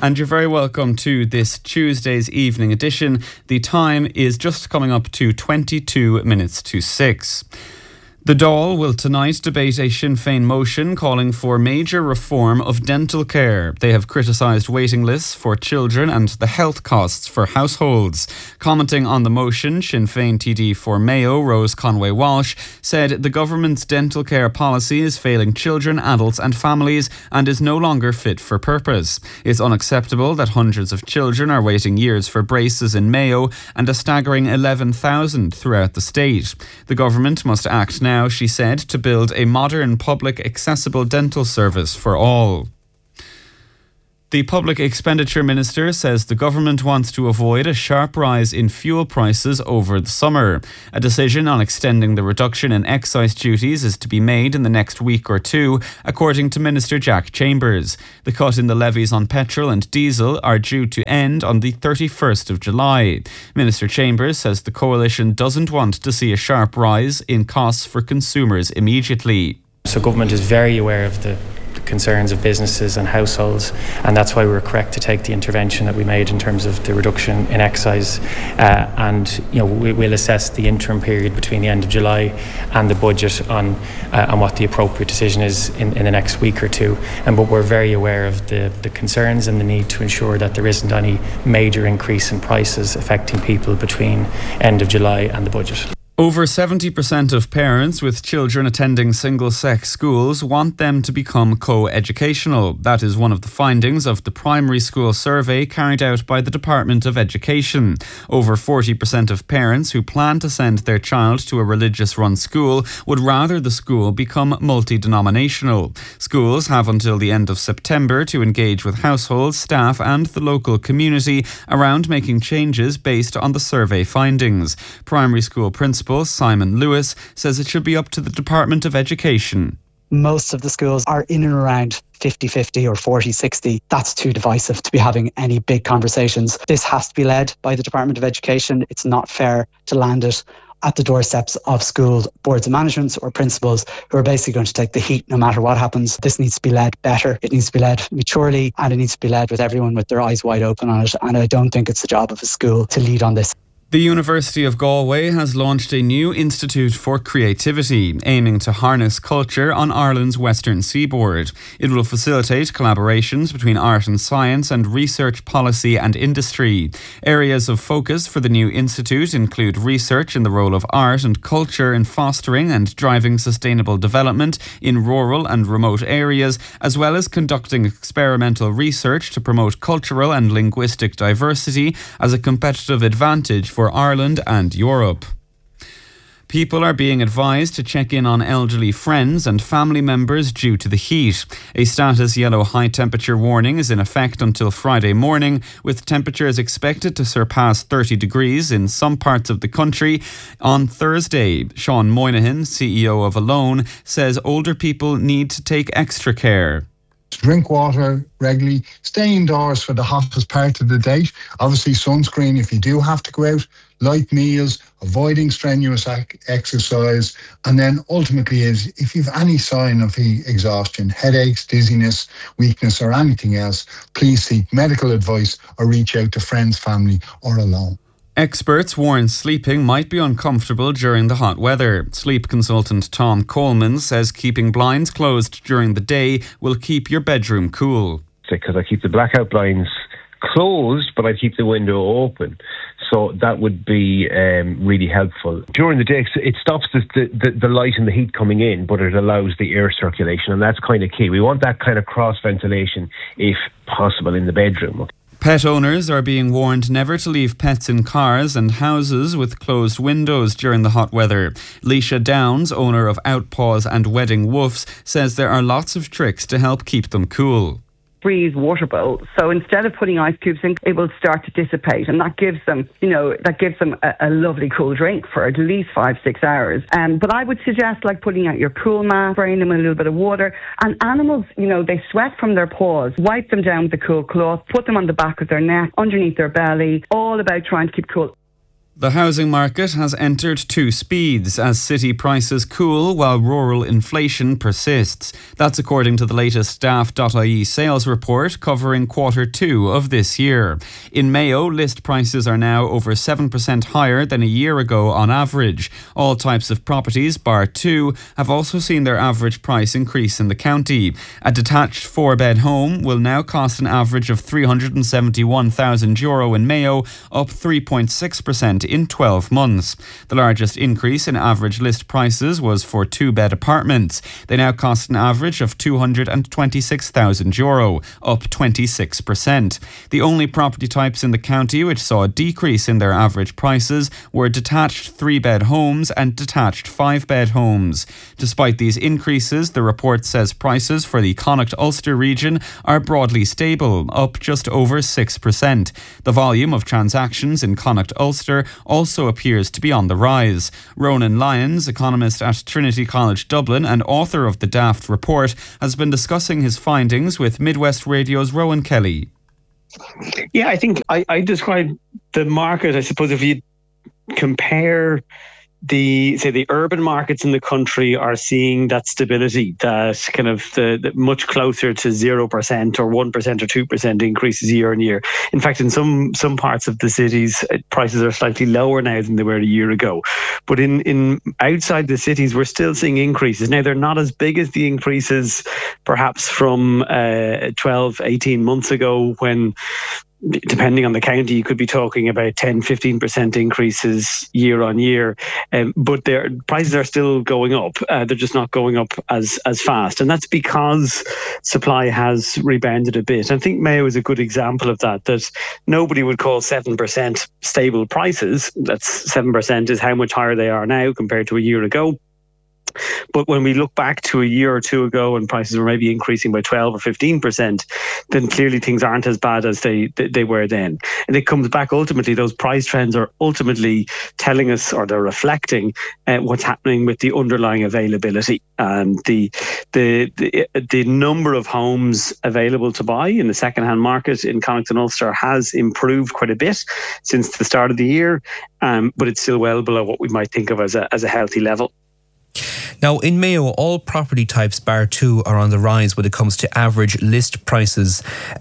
And you're very welcome to this Tuesday's evening edition. The time is just coming up to 22 minutes to 6. The Dáil will tonight debate a Sinn Féin motion calling for major reform of dental care. They have criticised waiting lists for children and the health costs for households. Commenting on the motion, Sinn Féin TD for Mayo, Rose Conway-Walsh, said the government's dental care policy is failing children, adults and families and is no longer fit for purpose. It's unacceptable that hundreds of children are waiting years for braces in Mayo and a staggering 11,000 throughout the state. The government must act now, she said, to build a modern, public, accessible dental service for all. The Public Expenditure Minister says the government wants to avoid a sharp rise in fuel prices over the summer. A decision on extending the reduction in excise duties is to be made in the next week or two, according to Minister Jack Chambers. The cut in the levies on petrol and diesel are due to end on the 31st of July. Minister Chambers says the coalition doesn't want to see a sharp rise in costs for consumers immediately. So government is very aware of the concerns of businesses and households, and that's why we were correct to take the intervention that we made in terms of the reduction in excise, and we'll assess the interim period between the end of July and the budget on what the appropriate decision is in the next week or two. But we're very aware of the concerns and the need to ensure that there isn't any major increase in prices affecting people between end of July and the budget. Over 70% of parents with children attending single-sex schools want them to become co-educational. That is one of the findings of the primary school survey carried out by the Department of Education. Over 40% of parents who plan to send their child to a religious-run school would rather the school become multi-denominational. Schools have until the end of September to engage with households, staff and the local community around making changes based on the survey findings. Primary school principal Simon Lewis says it should be up to the Department of Education. Most of the schools are in and around 50-50 or 40-60. That's too divisive to be having any big conversations. This has to be led by the Department of Education. It's not fair to land it at the doorsteps of school boards of management or principals who are basically going to take the heat no matter what happens. This needs to be led better. It needs to be led maturely, and it needs to be led with everyone with their eyes wide open on it. And I don't think it's the job of a school to lead on this. The University of Galway has launched a new Institute for Creativity, aiming to harness culture on Ireland's western seaboard. It will facilitate collaborations between art and science and research, policy and industry. Areas of focus for the new institute include research in the role of art and culture in fostering and driving sustainable development in rural and remote areas, as well as conducting experimental research to promote cultural and linguistic diversity as a competitive advantage for Ireland and Europe. People are being advised to check in on elderly friends and family members due to the heat. A status yellow high temperature warning is in effect until Friday morning, with temperatures expected to surpass 30 degrees in some parts of the country. On Thursday, Sean Moynihan, CEO of Alone, says older people need to take extra care. Drink water regularly, stay indoors for the hottest part of the day. Obviously sunscreen if you do have to go out, light meals, avoiding strenuous exercise, and then ultimately is if you've any sign of exhaustion, headaches, dizziness, weakness or anything else, please seek medical advice or reach out to friends, family or Alone. Experts warn sleeping might be uncomfortable during the hot weather. Sleep consultant Tom Coleman says keeping blinds closed during the day will keep your bedroom cool. Because I keep the blackout blinds closed, but I keep the window open. So that would be really helpful. During the day, it stops the light and the heat coming in, but it allows the air circulation, and that's kind of key. We want that kind of cross ventilation, if possible, in the bedroom. Pet owners are being warned never to leave pets in cars and houses with closed windows during the hot weather. Leisha Downs, owner of Outpaws and Wedding Woofs, says there are lots of tricks to help keep them cool. Freeze water bowl. So instead of putting ice cubes in, it will start to dissipate, and that gives them, a lovely cool drink for at least 5-6 hours. But I would suggest putting out your cool mat, spraying them with a little bit of water. And animals, they sweat from their paws. Wipe them down with a cool cloth, put them on the back of their neck, underneath their belly. All about trying to keep cool. The housing market has entered two speeds as city prices cool while rural inflation persists. That's according to the latest Daft.ie sales report covering Q2 of this year. In Mayo, list prices are now over 7% higher than a year ago on average. All types of properties, bar two, have also seen their average price increase in the county. A detached 4-bed home will now cost an average of €371,000 in Mayo, up 3.6% in 12 months. The largest increase in average list prices was for 2-bed apartments. They now cost an average of €226,000, up 26%. The only property types in the county which saw a decrease in their average prices were detached 3-bed homes and detached 5-bed homes. Despite these increases, the report says prices for the Connacht Ulster region are broadly stable, up just over 6%. The volume of transactions in Connacht Ulster also appears to be on the rise. Ronan Lyons, economist at Trinity College Dublin and author of the Daft report, has been discussing his findings with Midwest Radio's Rowan Kelly. Yeah, I think I describe the market, I suppose, if you compare the urban markets in the country are seeing that stability, that kind of the much closer to 0% or 1% or 2% increases year on year. In fact, in some parts of the cities, prices are slightly lower now than they were a year ago. But in outside the cities, we're still seeing increases. Now, they're not as big as the increases perhaps from 12, 18 months ago when, depending on the county, you could be talking about 10-15% increases year on year. But their prices are still going up. They're just not going up as fast. And that's because supply has rebounded a bit. I think Mayo is a good example of that nobody would call 7% stable prices. That's 7% is how much higher they are now compared to a year ago. But when we look back to a year or two ago and prices were maybe increasing by 12 or 15%, then clearly things aren't as bad as they were then. And it comes back ultimately, those price trends are ultimately telling us, or they're reflecting what's happening with the underlying availability. And the number of homes available to buy in the second-hand market in Connacht and Ulster has improved quite a bit since the start of the year, but it's still well below what we might think of as a healthy level. Now, in Mayo, all property types, bar two, are on the rise when it comes to average list prices.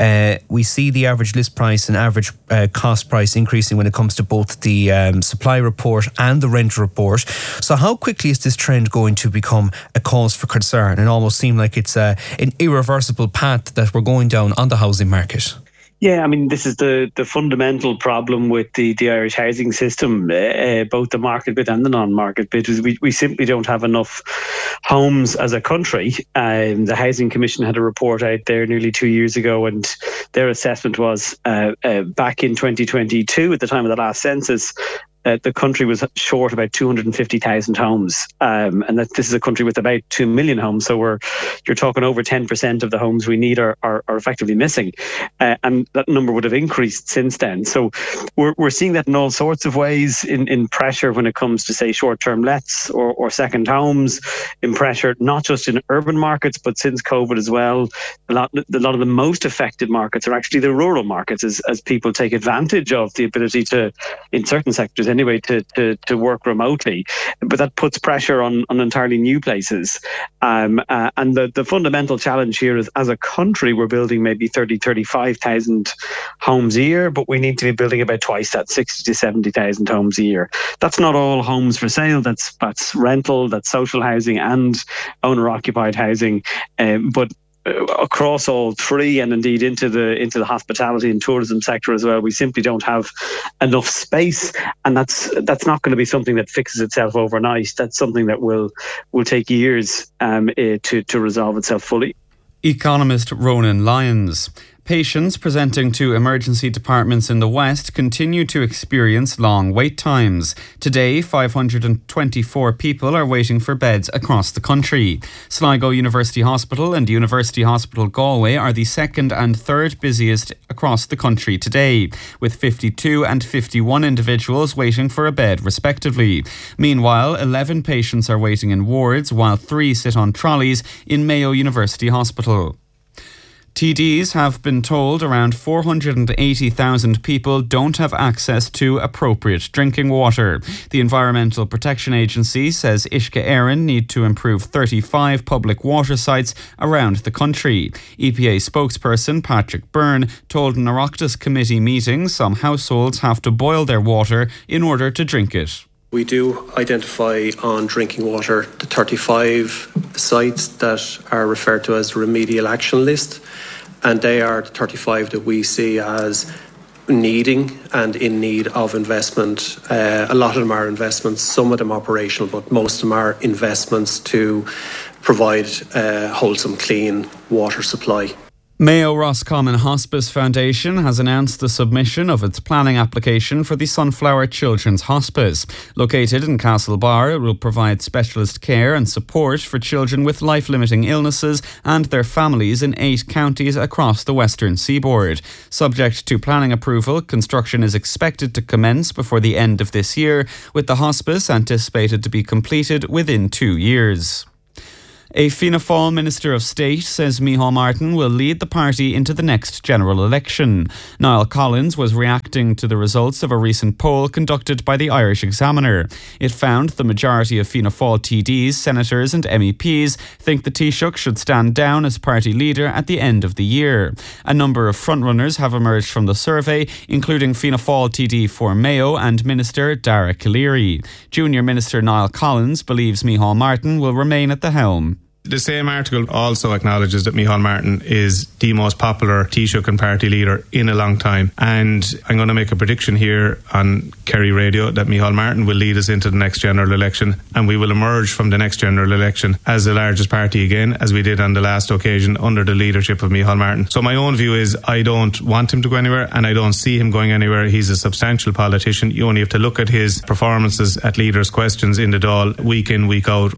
We see the average list price and average cost price increasing when it comes to both the supply report and the rent report. So how quickly is this trend going to become a cause for concern and almost seem like it's an irreversible path that we're going down on the housing market? Yeah, I mean, this is the fundamental problem with the Irish housing system, both the market bit and the non-market bit, is we simply don't have enough homes as a country. The Housing Commission had a report out there nearly 2 years ago, and their assessment was back in 2022, at the time of the last census, the country was short about 250,000 homes, and that this is a country with about 2 million homes. So you're talking over 10% of the homes we need are effectively missing, and that number would have increased since then. So we're seeing that in all sorts of ways, in pressure when it comes to, say, short-term lets or second homes, in pressure not just in urban markets but since COVID as well. A lot of the most affected markets are actually the rural markets, as people take advantage of the ability to, in certain sectors anyway, to work remotely. But that puts pressure on entirely new places. And the fundamental challenge here is, as a country, we're building maybe 35,000 homes a year, but we need to be building about twice that, 60 to 70,000 homes a year. That's not all homes for sale. That's rental, that's social housing and owner-occupied housing. But across all three, and indeed into the hospitality and tourism sector as well, we simply don't have enough space, and that's not going to be something that fixes itself overnight. That's something that will take years to resolve itself fully. Economist Ronan Lyons. Patients presenting to emergency departments in the West continue to experience long wait times. Today, 524 people are waiting for beds across the country. Sligo University Hospital and University Hospital Galway are the second and third busiest across the country today, with 52 and 51 individuals waiting for a bed respectively. Meanwhile, 11 patients are waiting in wards, while 3 sit on trolleys in Mayo University Hospital. TDs have been told around 480,000 people don't have access to appropriate drinking water. The Environmental Protection Agency says Uisce Éireann need to improve 35 public water sites around the country. EPA spokesperson Patrick Byrne told an Oireachtas committee meeting some households have to boil their water in order to drink it. We do identify on drinking water the 35 sites that are referred to as the remedial action list, and they are the 35 that we see as needing and in need of investment. A lot of them are investments, some of them operational, but most of them are investments to provide wholesome, clean water supply. Mayo Roscommon Hospice Foundation has announced the submission of its planning application for the Sunflower Children's Hospice. Located in Castlebar, it will provide specialist care and support for children with life-limiting illnesses and their families in 8 counties across the western seaboard. Subject to planning approval, construction is expected to commence before the end of this year, with the hospice anticipated to be completed within 2 years. A Fianna Fáil Minister of State says Micheál Martin will lead the party into the next general election. Niall Collins was reacting to the results of a recent poll conducted by the Irish Examiner. It found the majority of Fianna Fáil TDs, senators and MEPs think the Taoiseach should stand down as party leader at the end of the year. A number of frontrunners have emerged from the survey, including Fianna Fáil TD for Mayo and Minister Dara Calleary. Junior Minister Niall Collins believes Micheál Martin will remain at the helm. The same article also acknowledges that Micheál Martin is the most popular Taoiseach and party leader in a long time. And I'm going to make a prediction here on Kerry Radio that Micheál Martin will lead us into the next general election, and we will emerge from the next general election as the largest party again, as we did on the last occasion under the leadership of Micheál Martin. So my own view is I don't want him to go anywhere, and I don't see him going anywhere. He's a substantial politician. You only have to look at his performances at Leaders' Questions in the Dáil week in, week out.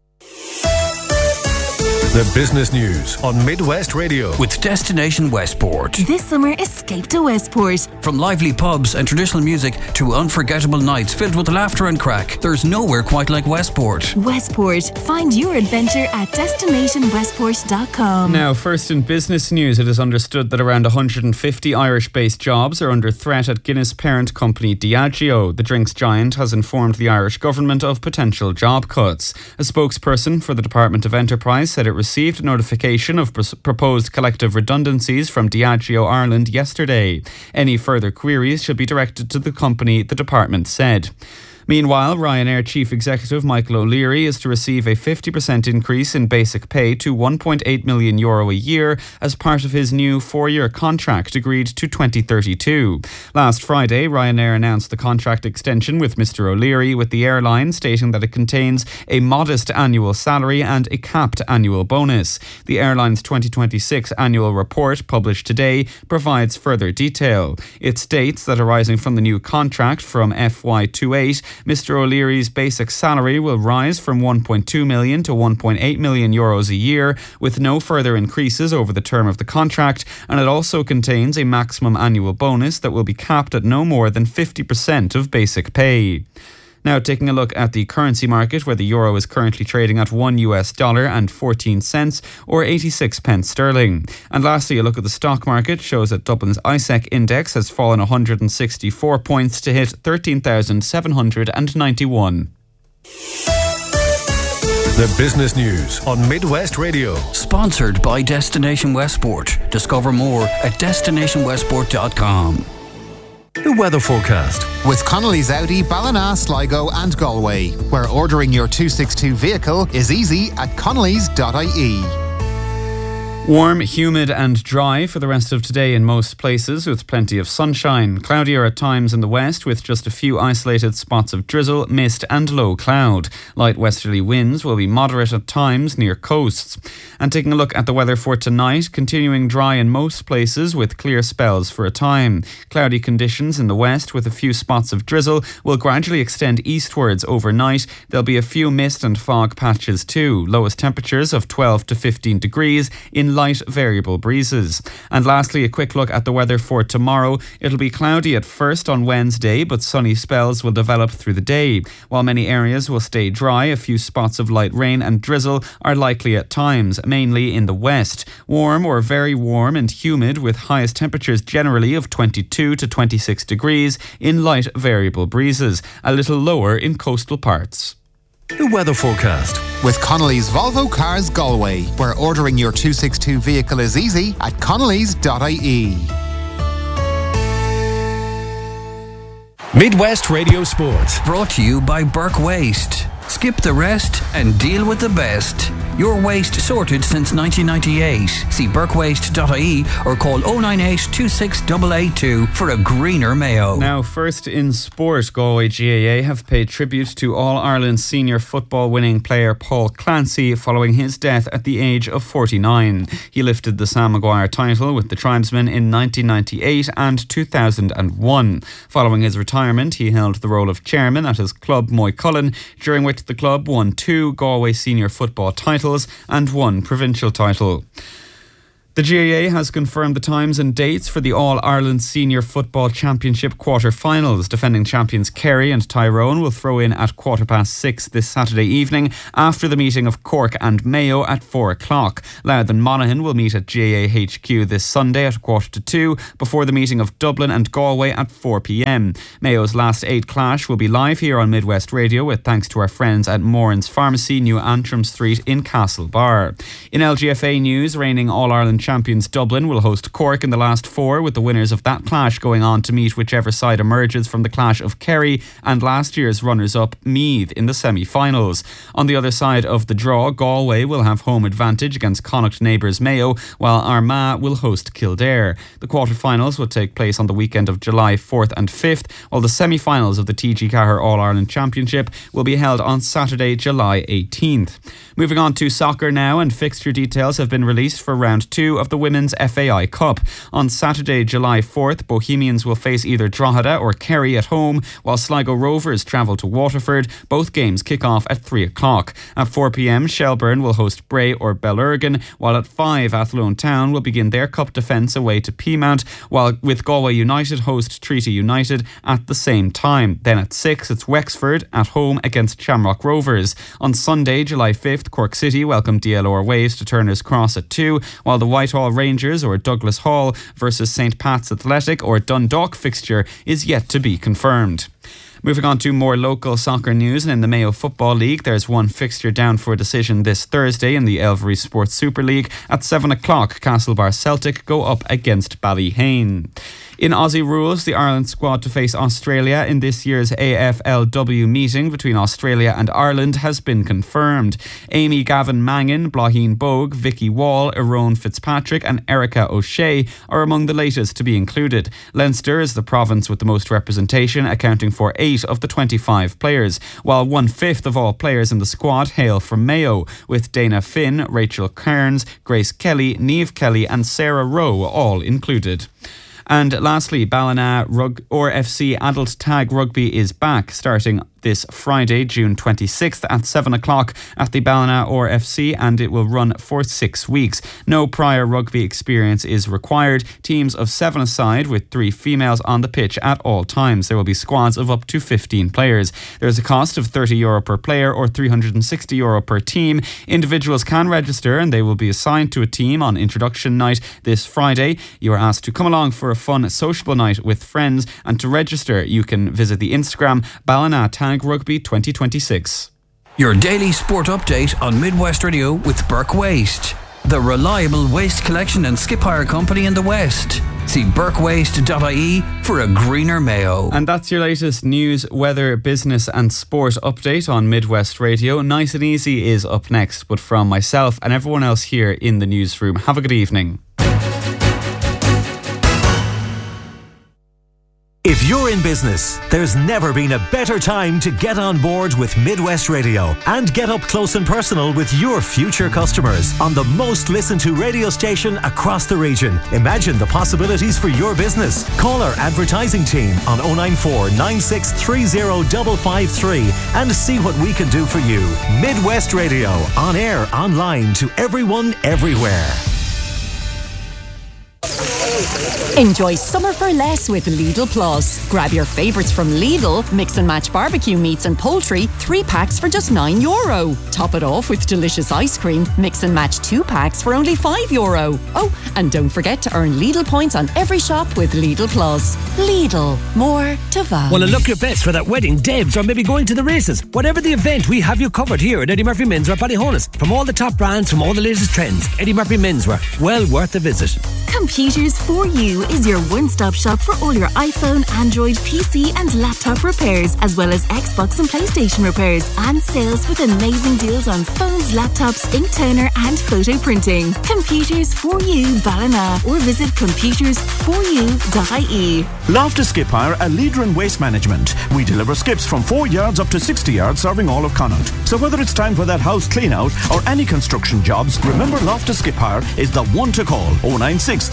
The business news on Midwest Radio with Destination Westport. This summer, escape to Westport. From lively pubs and traditional music to unforgettable nights filled with laughter and crack, there's nowhere quite like Westport. Westport. Find your adventure at destinationwestport.com. Now, first in business news, it is understood that around 150 Irish-based jobs are under threat at Guinness parent company Diageo. The drinks giant has informed the Irish government of potential job cuts. A spokesperson for the Department of Enterprise said it received notification of proposed collective redundancies from Diageo Ireland yesterday. Any further queries should be directed to the company, the department said. Meanwhile, Ryanair Chief Executive Michael O'Leary is to receive a 50% increase in basic pay to €1.8 million a year as part of his new 4-year contract agreed to 2032. Last Friday, Ryanair announced the contract extension with Mr. O'Leary, with the airline stating that it contains a modest annual salary and a capped annual bonus. The airline's 2026 annual report, published today, provides further detail. It states that arising from the new contract from FY28, Mr. O'Leary's basic salary will rise from €1.2 million to €1.8 million a year, with no further increases over the term of the contract, and it also contains a maximum annual bonus that will be capped at no more than 50% of basic pay. Now, taking a look at the currency market, where the euro is currently trading at $1.14 or 86 pence sterling. And lastly, a look at the stock market shows that Dublin's ISEC index has fallen 164 points to hit 13,791. The business news on Midwest Radio. Sponsored by Destination Westport. Discover more at destinationwestport.com. The weather forecast with Connolly's Audi, Ballina, Sligo and Galway, where ordering your 262 vehicle is easy at connolly's.ie. Warm, humid and dry for the rest of today in most places, with plenty of sunshine. Cloudier at times in the west, with just a few isolated spots of drizzle, mist and low cloud. Light westerly winds will be moderate at times near coasts. And taking a look at the weather for tonight, continuing dry in most places with clear spells for a time. Cloudy conditions in the west with a few spots of drizzle will gradually extend eastwards overnight. There'll be a few mist and fog patches too. Lowest temperatures of 12 to 15 degrees in light variable breezes. And lastly, a quick look at the weather for tomorrow. It'll be cloudy at first on Wednesday, but sunny spells will develop through the day. While many areas will stay dry, a few spots of light rain and drizzle are likely at times, mainly in the west. Warm or very warm and humid, with highest temperatures generally of 22 to 26 degrees in light variable breezes, a little lower in coastal parts. The weather forecast with Connolly's Volvo Cars Galway, where ordering your 262 vehicle is easy at connellys.ie. Midwest Radio Sport. Brought to you by Burke Waste. Skip the rest and deal with the best. Your waste sorted since 1998. See burkewaste.ie or call 098 26882 for a greener Mayo. Now, first in sport, Galway GAA have paid tribute to All-Ireland senior football winning player Paul Clancy following his death at the age of 49. He lifted the Sam Maguire title with the Tribesmen in 1998 and 2001. Following his retirement, he held the role of chairman at his club Moycullen, during which the club won 2 Galway senior football titles and 1 provincial title. The GAA has confirmed the times and dates for the All-Ireland Senior Football Championship quarter-finals. Defending champions Kerry and Tyrone will throw in at 6:15 this Saturday evening after the meeting of Cork and Mayo at 4 o'clock. Louth and Monaghan will meet at GAA HQ this Sunday at 1:45 before the meeting of Dublin and Galway at 4 p.m. Mayo's last 8 clash will be live here on Midwest Radio with thanks to our friends at Moran's Pharmacy, New Antrim Street in Castlebar. In LGFA news, reigning All-Ireland champions Dublin will host Cork in the last 4, with the winners of that clash going on to meet whichever side emerges from the clash of Kerry and last year's runners-up Meath in the semi-finals. On the other side of the draw, Galway will have home advantage against Connacht neighbours Mayo, while Armagh will host Kildare. The quarter-finals will take place on the weekend of July 4th and 5th, while the semi-finals of the TG Ceathair All-Ireland Championship will be held on Saturday, July 18th. Moving on to soccer now, and fixture details have been released for round 2 of the Women's FAI Cup. On Saturday, July 4th, Bohemians will face either Drogheda or Kerry at home, while Sligo Rovers travel to Waterford. Both games kick off at 3 o'clock. At 4 p.m, Shelburne will host Bray or Bellurgan, while at 5, Athlone Town will begin their cup defence away to Peamount, while with Galway United host Treaty United at the same time. Then at 6, it's Wexford at home against Shamrock Rovers. On Sunday, July 5th, Cork City welcome DLR Waves to Turner's Cross at 2, while the Whitehall Rangers or Douglas Hall versus St. Pat's Athletic or Dundalk fixture is yet to be confirmed. Moving on to more local soccer news, and in the Mayo Football League, there's one fixture down for a decision this Thursday in the Elvery Sports Super League. At 7 o'clock, Castlebar Celtic go up against Ballyhane. In Aussie rules, the Ireland squad to face Australia in this year's AFLW meeting between Australia and Ireland has been confirmed. Amy Gavin Mangan, Blaheen Bogue, Vicky Wall, Erone Fitzpatrick and Erica O'Shea are among the latest to be included. Leinster is the province with the most representation, accounting for 8 of the 25 players, while 1/5 of all players in the squad hail from Mayo, with Dana Finn, Rachel Kearns, Grace Kelly, Niamh Kelly and Sarah Rowe all included. And lastly, Ballina RFC Adult Tag Rugby is back, starting this Friday, June 26th at 7 o'clock at the Ballina RFC, and it will run for 6 weeks. No prior rugby experience is required. Teams of 7 aside, with 3 females on the pitch at all times. There will be squads of up to 15 players. There's a cost of €30 per player or €360 per team. Individuals can register and they will be assigned to a team on introduction night this Friday. You are asked to come along for a fun, sociable night with friends, and to register you can visit the Instagram Ballina Tag Rugby 2026. Your daily sport update on Midwest Radio with Burke Waste, the reliable waste collection and skip hire company in the West. See burkewaste.ie for a greener Mayo. And that's your latest news, weather, business and sport update on Midwest Radio. Nice and Easy is up next, but from myself and everyone else here in the newsroom, have a good evening. If you're in business, there's never been a better time to get on board with Midwest Radio and get up close and personal with your future customers on the most listened to radio station across the region. Imagine the possibilities for your business. Call our advertising team on 094 9630 553 and see what we can do for you. Midwest Radio, on air, online, to everyone, everywhere. Enjoy summer for less with Lidl Plus. Grab your favourites from Lidl, mix and match barbecue meats and poultry, 3 packs for just €9. Top it off with delicious ice cream, mix and match 2 packs for only €5. Oh, and don't forget to earn Lidl points on every shop with Lidl Plus. Lidl, more to value. Want to look your best for that wedding, debs, or maybe going to the races? Whatever the event, we have you covered here at Eddie Murphy Menswear Ballyhonus. From all the top brands, from all the latest trends, Eddie Murphy Menswear, well worth a visit. Computers for You is your one-stop shop for all your iPhone, Android, PC and laptop repairs, as well as Xbox and PlayStation repairs, and sales with amazing deals on phones, laptops, ink toner and photo printing. Computers for You Ballina, or visit computersforyou.ie. Loftus Skip Hire, a leader in waste management. We deliver skips from 4 yards up to 60 yards, serving all of Connaught. So whether it's time for that house clean out or any construction jobs, remember Loftus Skip Hire is the one to call. 096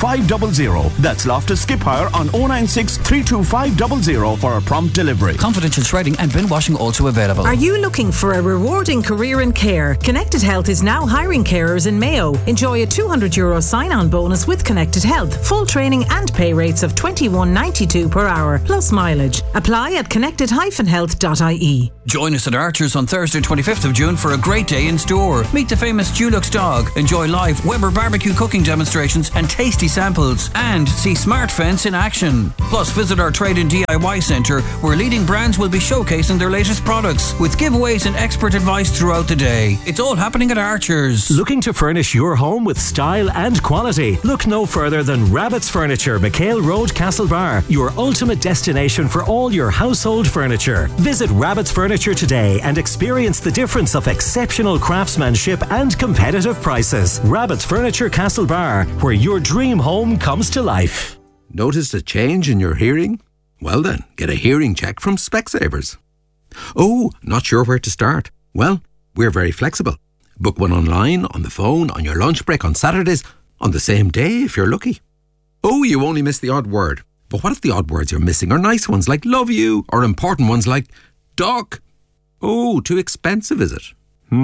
325 00. That's Loftus Skip Hire on 096 325 00 for a prompt delivery. Confidential shredding and bin washing also available. Are you looking for a rewarding career in care? Connected Health is now hiring carers in Mayo. Enjoy a €200 sign-on bonus with Connected Health. Full training and pay rates of $21.92 per hour, plus mileage. Apply at connected-health.ie. Join us at Archer's on Thursday 25th of June for a great day in store. Meet the famous Dulux dog, enjoy live Weber barbecue cooking demonstrations and tasty samples, and see Smart Fence in action. Plus visit our trade and DIY centre where leading brands will be showcasing their latest products with giveaways and expert advice throughout the day. It's all happening at Archer's. Looking to furnish your home with style and quality? Look no further than Rabbit's Furniture, McHale Road, Castlebar, your ultimate destination for all your household furniture. Visit Rabbit's Furniture today and experience the difference of exceptional craftsmanship and competitive prices. Rabbit's Furniture, Castlebar, where your dream home comes to life. Noticed a change in your hearing? Well then, get a hearing check from Specsavers. Oh, not sure where to start? Well, we're very flexible. Book one online, on the phone, on your lunch break, on Saturdays, on the same day if you're lucky. Oh, you only miss the odd word. But what if the odd words you're missing are nice ones like love you, or important ones like duck? Oh, too expensive, is it?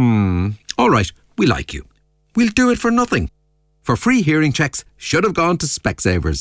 All right, we like you. We'll do it for nothing. For free hearing checks, should have gone to Specsavers.